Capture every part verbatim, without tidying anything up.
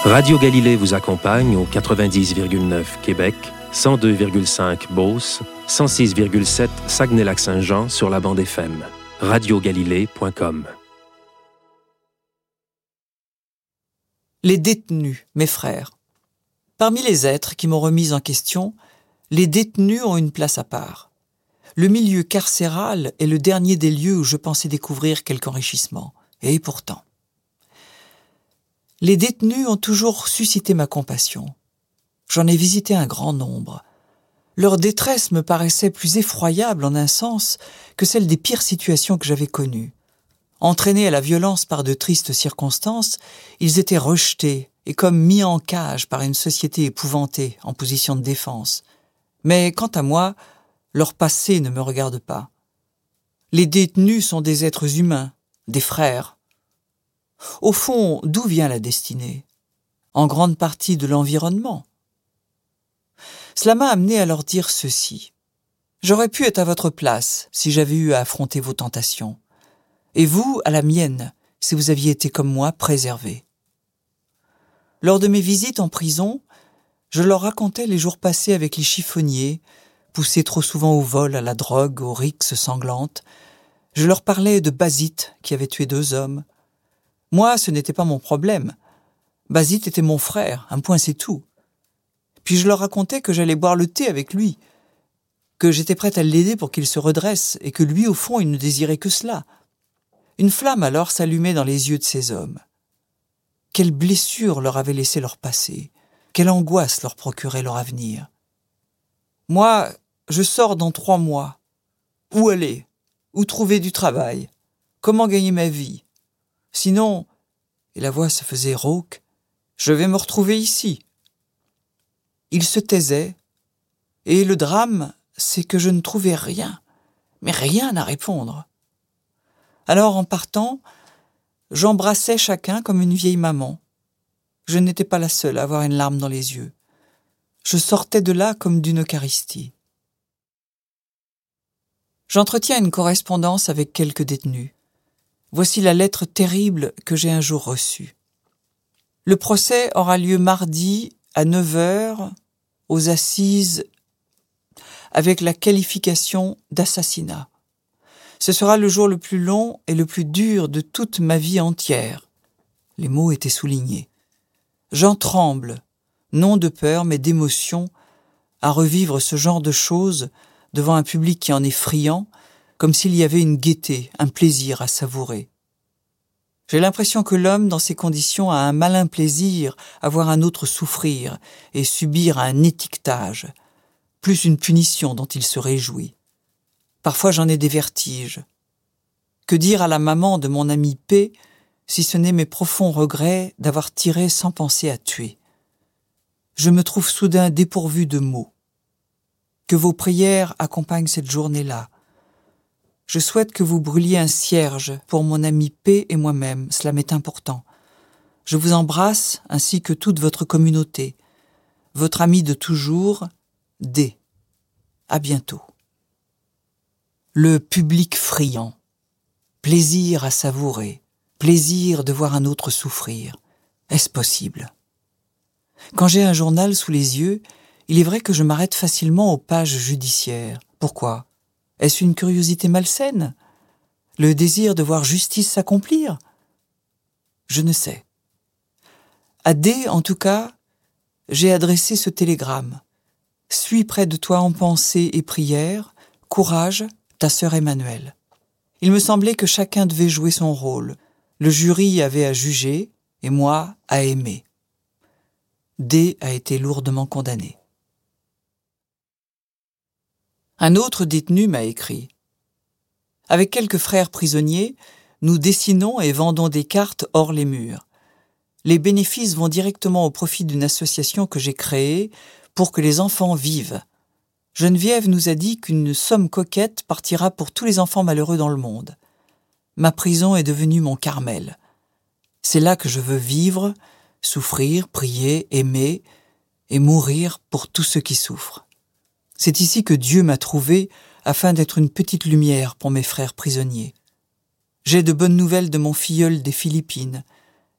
Radio Galilée vous accompagne au quatre-vingt-dix virgule neuf Québec, cent deux virgule cinq Beauce, cent six virgule sept Saguenay-Lac-Saint-Jean sur la bande F M. radio galilée point com. Les détenus, mes frères. Parmi les êtres qui m'ont remis en question, les détenus ont une place à part. Le milieu carcéral est le dernier des lieux où je pensais découvrir quelque enrichissement. Et pourtant. Les détenus ont toujours suscité ma compassion. J'en ai visité un grand nombre. Leur détresse me paraissait plus effroyable en un sens que celle des pires situations que j'avais connues. Entraînés à la violence par de tristes circonstances, ils étaient rejetés et comme mis en cage par une société épouvantée en position de défense. Mais quant à moi, leur passé ne me regarde pas. Les détenus sont des êtres humains, des frères. Au fond, d'où vient la destinée ? En grande partie de l'environnement. Cela m'a amené à leur dire ceci. J'aurais pu être à votre place si j'avais eu à affronter vos tentations. Et vous, à la mienne, si vous aviez été comme moi, préservé. Lors de mes visites en prison, je leur racontais les jours passés avec les chiffonniers, poussés trop souvent au vol, à la drogue, aux rixes sanglantes. Je leur parlais de Basite, qui avait tué deux hommes. Moi, ce n'était pas mon problème. Basite était mon frère, un point c'est tout. Puis je leur racontais que j'allais boire le thé avec lui, que j'étais prête à l'aider pour qu'il se redresse, et que lui, au fond, il ne désirait que cela. Une flamme alors s'allumait dans les yeux de ces hommes. Quelle blessure leur avait laissé leur passé, quelle angoisse leur procurait leur avenir. Moi, je sors dans trois mois. Où aller ? Où trouver du travail ? Comment gagner ma vie ? Sinon, et la voix se faisait rauque, je vais me retrouver ici. Ils se taisaient, et le drame, c'est que je ne trouvais rien, mais rien à répondre. Alors, en partant, j'embrassais chacun comme une vieille maman. Je n'étais pas la seule à avoir une larme dans les yeux. Je sortais de là comme d'une Eucharistie. J'entretiens une correspondance avec quelques détenus. Voici la lettre terrible que j'ai un jour reçue. Le procès aura lieu mardi à neuf heures aux assises avec la qualification d'assassinat. Ce sera le jour le plus long et le plus dur de toute ma vie entière. Les mots étaient soulignés. J'en tremble, non de peur mais d'émotion, à revivre ce genre de choses devant un public qui en est friand, comme s'il y avait une gaieté, un plaisir à savourer. J'ai l'impression que l'homme, dans ces conditions, a un malin plaisir à voir un autre souffrir et subir un étiquetage, plus une punition dont il se réjouit. Parfois j'en ai des vertiges. Que dire à la maman de mon ami P, si ce n'est mes profonds regrets d'avoir tiré sans penser à tuer. Je me trouve soudain dépourvu de mots. Que vos prières accompagnent cette journée-là. Je souhaite que vous brûliez un cierge pour mon ami P et moi-même, cela m'est important. Je vous embrasse ainsi que toute votre communauté. Votre ami de toujours, D. À bientôt. Le public friand. Plaisir à savourer. Plaisir de voir un autre souffrir. Est-ce possible ? Quand j'ai un journal sous les yeux, il est vrai que je m'arrête facilement aux pages judiciaires. Pourquoi ? Est-ce une curiosité malsaine ? Le désir de voir justice s'accomplir ? Je ne sais. À D, en tout cas, j'ai adressé ce télégramme. Suis près de toi en pensée et prière. Courage, ta sœur Emmanuelle. Il me semblait que chacun devait jouer son rôle. Le jury avait à juger et moi à aimer. D a été lourdement condamné. Un autre détenu m'a écrit. Avec quelques frères prisonniers, nous dessinons et vendons des cartes hors les murs. Les bénéfices vont directement au profit d'une association que j'ai créée pour que les enfants vivent. Geneviève nous a dit qu'une somme coquette partira pour tous les enfants malheureux dans le monde. Ma prison est devenue mon Carmel. C'est là que je veux vivre, souffrir, prier, aimer et mourir pour tous ceux qui souffrent. C'est ici que Dieu m'a trouvé afin d'être une petite lumière pour mes frères prisonniers. J'ai de bonnes nouvelles de mon filleul des Philippines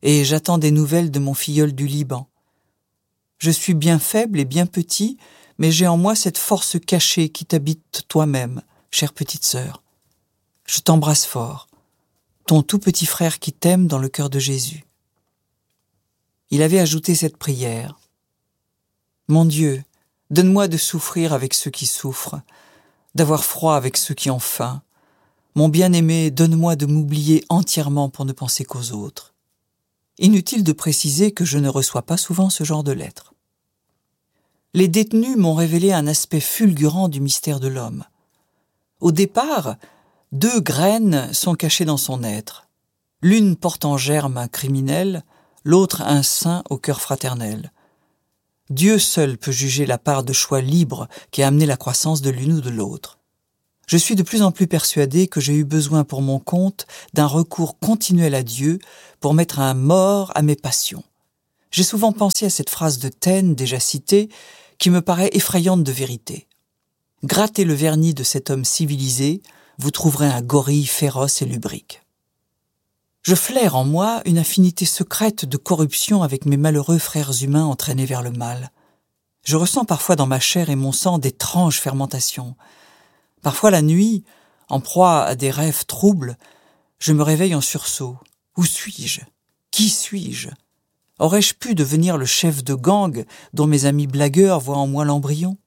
et j'attends des nouvelles de mon filleul du Liban. Je suis bien faible et bien petit, mais j'ai en moi cette force cachée qui t'habite toi-même, chère petite sœur. Je t'embrasse fort, ton tout petit frère qui t'aime dans le cœur de Jésus. Il avait ajouté cette prière. Mon Dieu, donne-moi de souffrir avec ceux qui souffrent, d'avoir froid avec ceux qui ont faim. Mon bien-aimé, donne-moi de m'oublier entièrement pour ne penser qu'aux autres. Inutile de préciser que je ne reçois pas souvent ce genre de lettres. Les détenus m'ont révélé un aspect fulgurant du mystère de l'homme. Au départ, deux graines sont cachées dans son être. L'une porte en germe un criminel, l'autre un saint au cœur fraternel. Dieu seul peut juger la part de choix libre qui a amené la croissance de l'une ou de l'autre. Je suis de plus en plus persuadé que j'ai eu besoin pour mon compte d'un recours continuel à Dieu pour mettre un mort à mes passions. J'ai souvent pensé à cette phrase de Taine, déjà citée, qui me paraît effrayante de vérité. Grattez le vernis de cet homme civilisé, vous trouverez un gorille féroce et lubrique. Je flaire en moi une affinité secrète de corruption avec mes malheureux frères humains entraînés vers le mal. Je ressens parfois dans ma chair et mon sang d'étranges fermentations. Parfois la nuit, en proie à des rêves troubles, je me réveille en sursaut. Où suis-je? Qui suis-je? Aurais-je pu devenir le chef de gang dont mes amis blagueurs voient en moi l'embryon?